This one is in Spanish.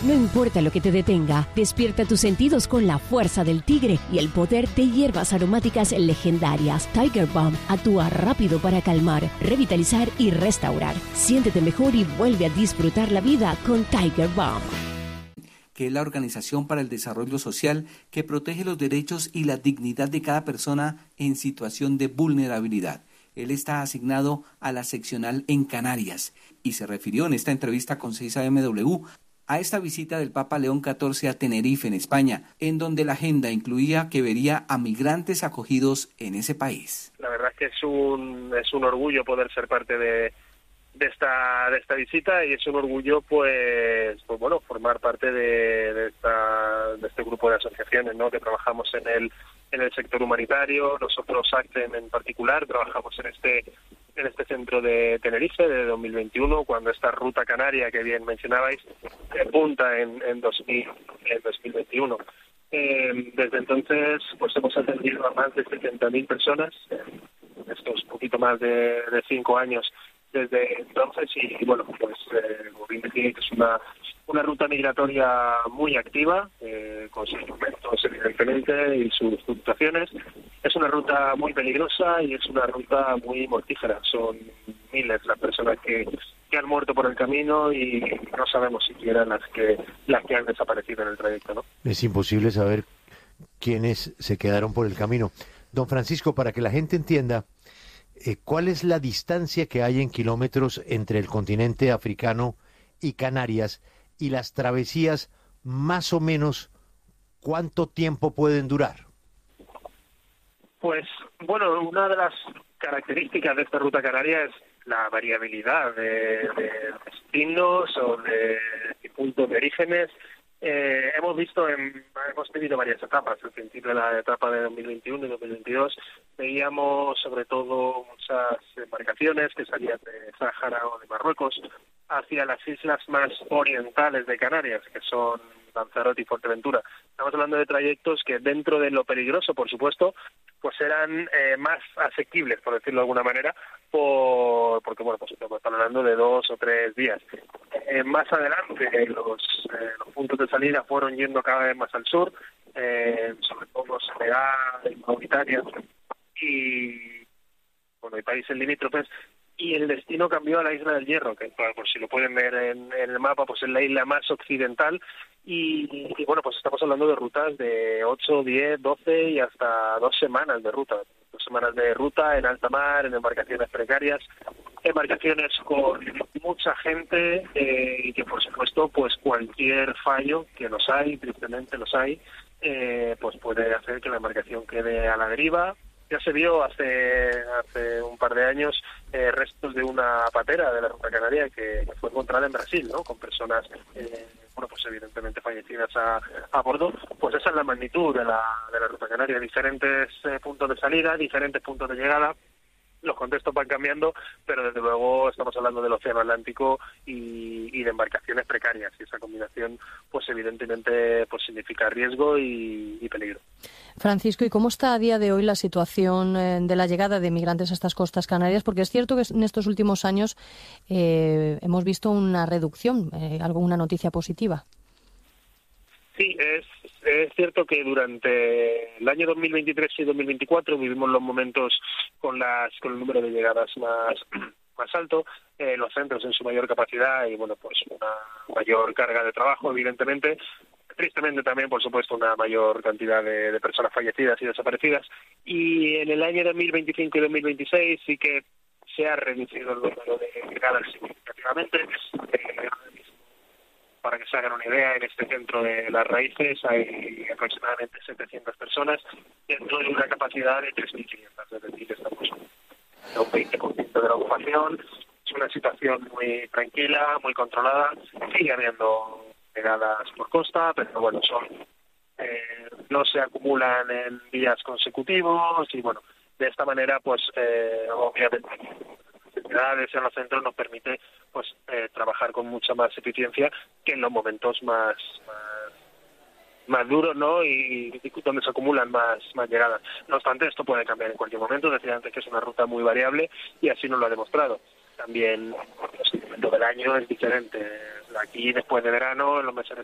No importa lo que te detenga, despierta tus sentidos con la fuerza del tigre y el poder de hierbas aromáticas legendarias. Tiger Balm actúa rápido para calmar, revitalizar y restaurar. Siéntete mejor y vuelve a disfrutar la vida con Tiger Balm, que es la Organización para el Desarrollo Social que protege los derechos y la dignidad de cada persona en situación de vulnerabilidad. Él está asignado a la seccional en Canarias y se refirió en esta entrevista con 6AMW a esta visita del Papa León XIV a Tenerife, en España, en donde la agenda incluía que vería a migrantes acogidos en ese país. La verdad es que es un orgullo poder ser parte de esta visita, y es un orgullo pues bueno, formar parte de este grupo de asociaciones, ¿no?, que trabajamos en el sector humanitario. Nosotros, ACTEM en particular, trabajamos en este centro de Tenerife de 2021, cuando esta ruta canaria que bien mencionabais punta en 2021. Desde entonces pues hemos atendido a más de 70.000 personas en estos poquito más de 5 años desde entonces, y bueno, pues como bien decía, que es una ruta migratoria muy activa, con sus momentos evidentemente y sus fluctuaciones. Es una ruta muy peligrosa y es una ruta muy mortífera. Son miles las personas que han muerto por el camino, y no sabemos siquiera las que han desaparecido en el trayecto, ¿no? Es imposible saber quiénes se quedaron por el camino. Don Francisco, para que la gente entienda, ¿cuál es la distancia que hay en kilómetros entre el continente africano y Canarias, y las travesías, más o menos, cuánto tiempo pueden durar? Pues bueno, una de las características de esta ruta canaria es la variabilidad de destinos o de puntos de orígenes. Hemos tenido varias etapas. Al principio de la etapa de 2021 y 2022 veíamos sobre todo muchas embarcaciones que salían de Sáhara o de Marruecos hacia las islas más orientales de Canarias, que son Lanzarote y Fuerteventura. Estamos hablando de trayectos que, dentro de lo peligroso, por supuesto, pues eran más asequibles, por decirlo de alguna manera, porque bueno, pues estamos hablando de 2 o 3 días. Más adelante los puntos de salida fueron yendo cada vez más al sur, sobre todo Senegal y Mauritania y bueno, hay países limítrofes, y el destino cambió a la Isla del Hierro, que por si lo pueden ver en el mapa, pues es la isla más occidental, y bueno, pues estamos hablando de rutas de 8, 10, 12 y hasta 2 semanas de ruta. 2 semanas de ruta en alta mar, en embarcaciones precarias, embarcaciones con mucha gente, y que por supuesto pues cualquier fallo, que los hay, tristemente los hay, pues puede hacer que la embarcación quede a la deriva. Ya se vio hace un par de años restos de una patera de la ruta canaria que fue encontrada en Brasil, ¿no?, con personas bueno, pues evidentemente fallecidas a bordo. Pues esa es la magnitud de la ruta canaria: diferentes puntos de salida, diferentes puntos de llegada. Los contextos van cambiando, pero desde luego estamos hablando del Océano Atlántico y de embarcaciones precarias, y esa combinación pues evidentemente pues significa riesgo y peligro. Francisco, ¿y cómo está a día de hoy la situación de la llegada de migrantes a estas costas canarias? Porque es cierto que en estos últimos años hemos visto una reducción, alguna noticia positiva. Sí, es cierto que durante el año 2023 y 2024 vivimos los momentos con el número de llegadas más alto, los centros en su mayor capacidad y bueno, pues una mayor carga de trabajo, evidentemente. Tristemente también, por supuesto, una mayor cantidad de personas fallecidas y desaparecidas. Y en el año 2025 y 2026 sí que se ha reducido el número de llegadas significativamente. Para que se hagan una idea, en este centro de Las Raíces hay aproximadamente 700 personas dentro de una capacidad de 3.500. Es decir, estamos en un 20% de la ocupación. Es una situación muy tranquila, muy controlada. Sigue habiendo llegadas por costa, pero bueno, no se acumulan en días consecutivos, y bueno, de esta manera pues obviamente en los centros nos permite pues trabajar con mucha más eficiencia que en los momentos más duros, ¿no?, y donde se acumulan más llegadas. No obstante, esto puede cambiar en cualquier momento. Decía antes que es una ruta muy variable, y así nos lo ha demostrado. También el momento del año es diferente. Aquí, después de verano, en los meses